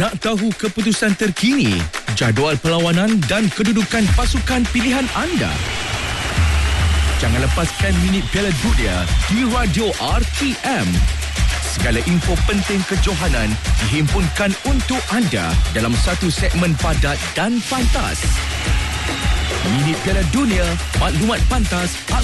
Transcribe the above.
Nak tahu keputusan terkini, jadual perlawanan dan kedudukan pasukan pilihan anda? Jangan lepaskan minit Piala Dunia di Radio RTM. Segala info penting kejohanan dihimpunkan untuk anda dalam satu segmen padat dan pantas. Minit Piala Dunia, maklumat pantas,